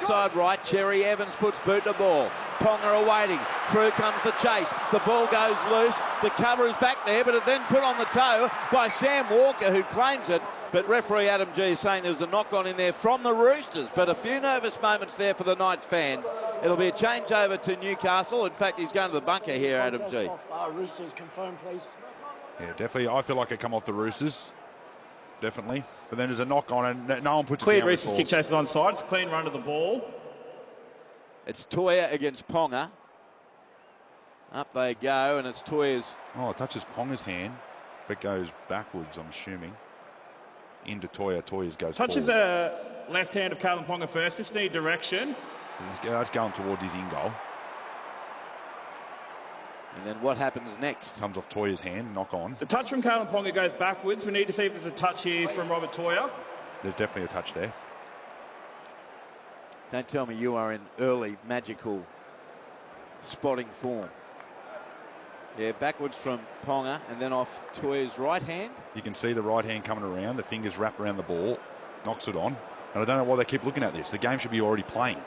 inside right. Cherry Evans puts boot to ball. Ponga awaiting. Through comes the chase. The ball goes loose. The cover is back there, but it then put on the toe by Sam Walker, who claims it. But referee Adam G is saying there was a knock-on in there from the Roosters. But a few nervous moments there for the Knights fans. It'll be a changeover to Newcastle. In fact, he's going to the bunker here, Adam G. Roosters, confirm, please. Yeah, definitely. I feel like it come off the Roosters. Definitely. But then there's a knock-on and no one puts clear. it down. Roosters kick chase onside. It's a clean run to the ball. It's Toya against Ponga. Up they go, and it's Toya's. Oh, it touches Ponga's hand, but goes backwards, I'm assuming. Into Toya. Toya's goes touches forward. the left hand of Kalyn Ponga first. Just need direction. That's going towards his in-goal. And then what happens next? Comes off Toya's hand, knock on. The touch from Kalyn Ponga goes backwards. We need to see if there's a touch here from Robert Toya. There's definitely a touch there. Don't tell me you are in early magical spotting form. Yeah, backwards from Ponga and then off Toya's right hand. You can see the right hand coming around, the fingers wrap around the ball, knocks it on. And I don't know why they keep looking at this. The game should be already playing.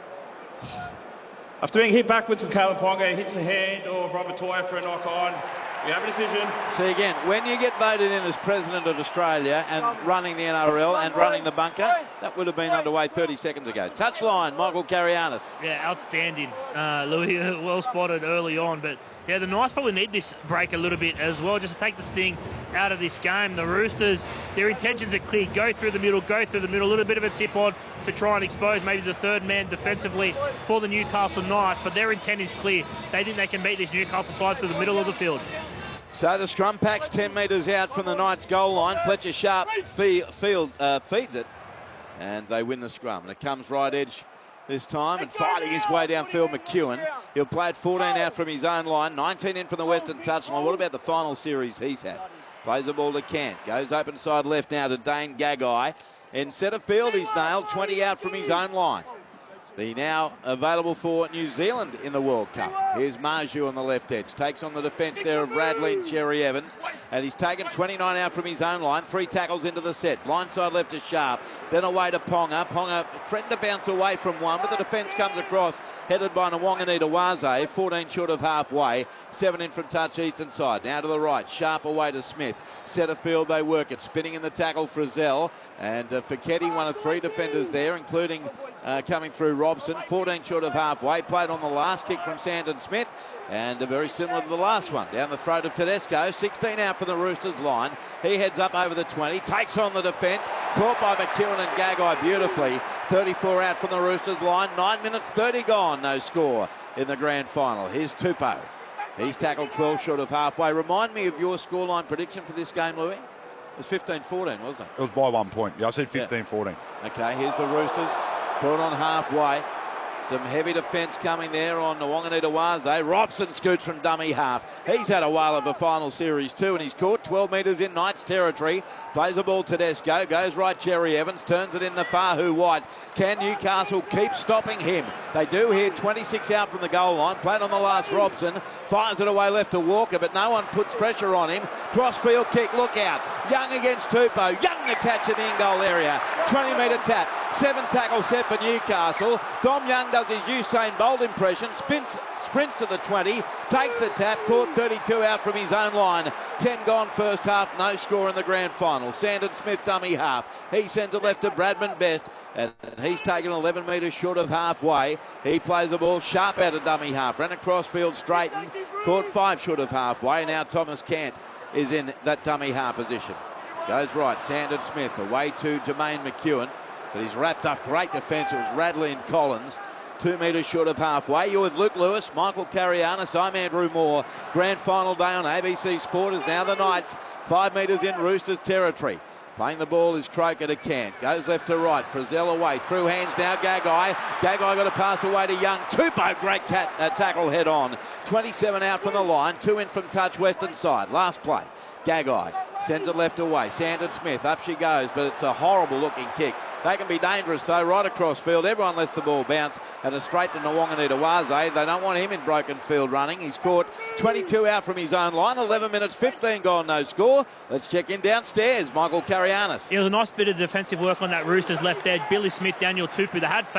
After being hit backwards from Kalyn Ponga, he hits the hand of Robert Toya for a knock on. We have a decision. See again, when you get voted in as President of Australia and running the NRL and running the bunker, that would have been underway 30 seconds ago. Touchline, Michael Carianis. Yeah, outstanding. Louis, well spotted early on. But, yeah, the Knights probably need this break a little bit as well, just to take the sting out of this game. The Roosters, their intentions are clear. Go through the middle, a little bit of a tip-on to try and expose maybe the third man defensively for the Newcastle Knights. But their intent is clear. They think they can beat this Newcastle side through the middle of the field. So the scrum pack's 10 metres out from the Knights goal line. Fletcher Sharp feeds it, and they win the scrum. And it comes right edge this time, and fighting his way downfield, McEwen. He'll play it 14 out from his own line, 19 in from the western touchline. What about the final series he's had? Plays the ball to Kent, goes open side left now to Dane Gagai. In centre field, he's nailed 20 out from his own line. The now available for New Zealand in the World Cup. Here's Marju on the left edge. Takes on the defence there of Radley and Cherry Evans. And he's taken 29 out from his own line. 3 tackles into the set. Blindside left to Sharp. Then away to Ponga. Ponga threatened to bounce away from one, but the defence comes across. Headed by Nwanganita-Waze. 14 short of halfway. 7 in from touch eastern side. Now to the right. Sharp away to Smith. Centre field they work it. Spinning in the tackle, Frizzell. And Fiketti, one of 3 defenders there, including coming through Robson. 14 short of halfway. Played on the last kick from Sandon Smith. And very similar to the last one. Down the throat of Tedesco. 16 out from the Roosters line. He heads up over the 20. Takes on the defence. Caught by McEwen and Gagai beautifully. 34 out from the Roosters line. 9 minutes 30 gone. No score in the grand final. Here's Tupou. He's tackled 12 short of halfway. Remind me of your scoreline prediction for this game, Louis. It was 15-14, wasn't it? It was by 1 point. Yeah, I said 15-14. Okay, here's the Roosters. Caught on halfway. Some heavy defence coming there on Nwanganita-Waze. Robson scoots from dummy half. He's had a whale of a final series too, and he's caught 12 metres in Knights territory. Plays the ball to Tedesco. Goes right Cherry Evans. Turns it in the Fahu White. Can Newcastle keep stopping him? They do here. 26 out from the goal line. Played on the last Robson. Fires it away left to Walker, but no one puts pressure on him. Crossfield kick. Look out. Young against Tupou. Young to catch in the in-goal area. 20-metre tap. 7 tackle set for Newcastle. Dom Young does his Usain Bolt impression, sprints to the 20, takes the tap, caught 32 out from his own line. 10 gone first half, no score in the grand final. Sandon Smith dummy half. He sends it left to Bradman Best, and he's taken 11 metres short of halfway. He plays the ball sharp out of dummy half, ran across field straightened, caught 5 short of halfway. Now Thomas Cant is in that dummy half position. Goes right, Sandon Smith away to Jermaine McEwen. But he's wrapped up. Great defence. It was Radley and Collins. 2 metres short of halfway. You're with Luke Lewis, Michael Carianis. I'm Andrew Moore. Grand final day on ABC Sport is now the Knights. 5 metres in Roosters territory. Playing the ball is Croker to Cant. Goes left to right. Frizzell away. Through hands now. Gagai. Gagai got a pass away to Young. Tupou. Great tackle head on. 27 out from the line. 2 in from touch western side. Last play. Gagai sends it left away. Sandon Smith. Up she goes, but it's a horrible looking kick. They can be dangerous though, right across field. Everyone lets the ball bounce and a straight to Nwanganita-Waze. They don't want him in broken field running. He's caught 22 out from his own line. 11 minutes, 15 gone, no score. Let's check in downstairs. Michael Carianis. It was a nice bit of defensive work on that Roosters left edge. Billy Smith, Daniel Tupou. They had